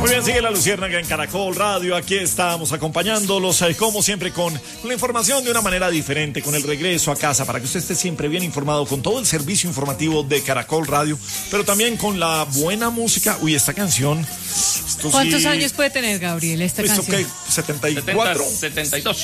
Muy bien, sigue la Luciérnaga en Caracol Radio. Aquí estamos acompañándolos, como siempre, con la información de una manera diferente, con el regreso a casa, para que usted esté siempre bien informado con todo el servicio informativo de Caracol Radio, pero también con la buena música. Uy, esta canción. ¿Cuántos años puede tener, Gabriel, esta canción? ¿Qué? 74. 72.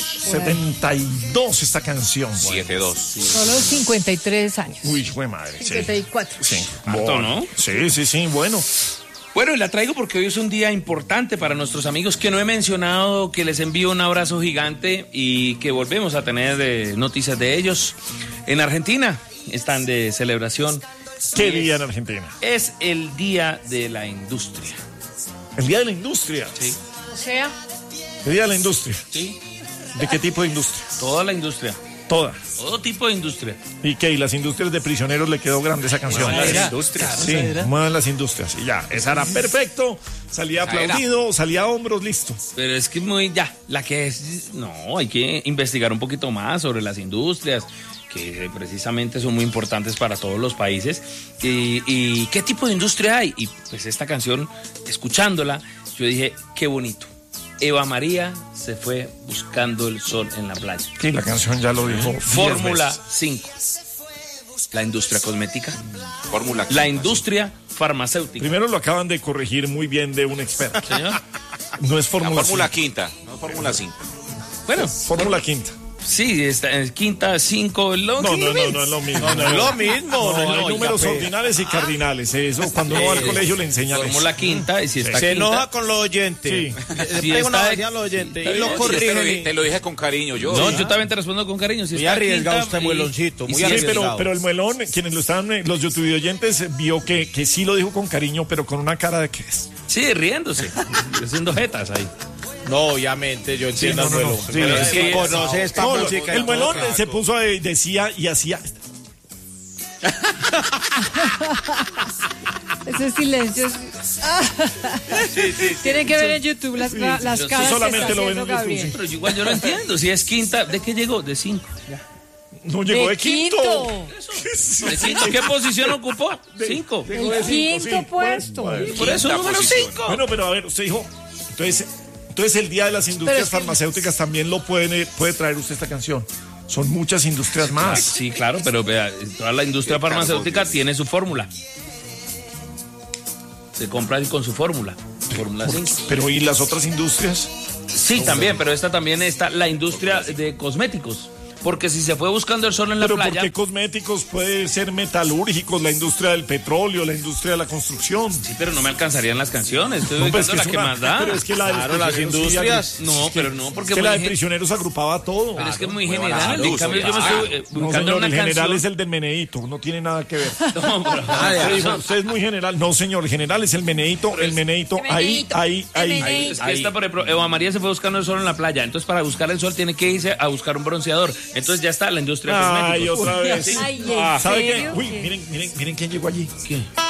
72 esta canción. 72. Sí. Solo 53 años. Uy, fue madre. 54. Sí. Harto, ¿no? Sí, bueno. Bueno, y la traigo porque hoy es un día importante para nuestros amigos que no he mencionado, que les envío un abrazo gigante y que volvemos a tener noticias de ellos. En Argentina están de celebración. ¿Qué día en Argentina? Es el Día de la Industria. El Día de la Industria. Sí. O sea, El Día de la Industria. Sí. ¿De qué tipo de industria? Toda la industria. Toda. Todo tipo de industria. ¿Y qué? ¿Y las industrias de prisioneros le quedó grande esa canción? Muevan las industrias. Sí, muevan las industrias. Y ya, esa era perfecto. Salía aplaudido, salía a hombros, listo. Pero es que la que es... No, hay que investigar un poquito más sobre las industrias, que precisamente son muy importantes para todos los países. Y qué tipo de industria hay. Y pues esta canción, escuchándola, yo dije, qué bonito. Eva María se fue buscando el sol en la playa. Sí, la canción ya lo dijo. Fórmula 5. La industria cosmética. Fórmula 5. La industria farmacéutica. Primero lo acaban de corregir muy bien de un experto. Señor. No es La Fórmula Fórmula 5. quinta, no Fórmula 5. Bueno, Fórmula quinta. sí, está en quinta, 5, No es lo mismo. No es lo mismo. Hay números ordinales y cardinales. Eso cuando uno va al colegio le enseñan eso. Fórmula quinta, y si está Se quinta, enoja con los oyentes. Sí. Le Si pega una está- vacía a los oyentes. está Y lo bien, corrigen. Te lo dije con cariño yo. No, yo también te respondo con cariño. Si Muy está arriesgado quinta, usted, mueloncito, muy si Sí, arriesgado. pero el muelón, quienes lo están, los YouTube oyentes, vio que sí lo dijo con cariño, pero con una cara de que es. Sí, riéndose, haciendo jetas ahí. No, obviamente, yo entiendo no, al no, muelón. no. Sí, Pero es es que que- conoce esta No, música. el y muelón todo. se puso, decía y hacía. ese silencio. Tienen que ver en YouTube las caras Eso que solamente está lo ven haciendo en YouTube. Gabriel. Pero igual yo lo entiendo. Si es quinta, ¿de qué llegó? De 5. No llegó de De quinto. ¿De quinto? ¿Qué posición ocupó? 5. Llegó de El cinco, quinto sí. puesto. Bueno, Por eso número 5. Bueno, pero a ver, usted dijo. Entonces el Día de las Industrias Pero es que- Farmacéuticas también lo puede traer usted esta canción. Son muchas industrias más. Sí, claro, pero vea, toda la industria farmacéutica tiene su fórmula. Se compra con su fórmula. Fórmula 5. Pero ¿y las otras industrias? Sí, también, pero esta también está la industria de cosméticos. Porque si se fue buscando el sol en la Pero ¿por playa. qué cosméticos? Puede ser metalúrgicos, la industria del petróleo, la industria de la construcción. Sí, pero no me alcanzarían las canciones. Estoy No, pues, ubicando la es que una- más da. Pero es que la de Claro, las prisioneros sí industrias. No, pero no, porque que la de muy prisioneros agrupaba todo. pero es que es muy Muy general. barato, En cambio, yo me claro. estoy No, ubicando señor, una el general canción. es el del Meneíto, no tiene nada que ver. No, pero- Usted dijo, usted es muy general. No, señor, el general es el Meneíto, El Meneíto, ahí. el Meneíto. Es que esta, por ejemplo, Eva María se fue buscando el sol en la playa. Entonces, para buscar el sol, tiene que irse a buscar un bronceador. Entonces, ya está la industria de Ay, cosméticos. otra vez. Ay, ¿en ¿Sabe qué? serio? Uy, miren quién llegó allí. ¿Qué?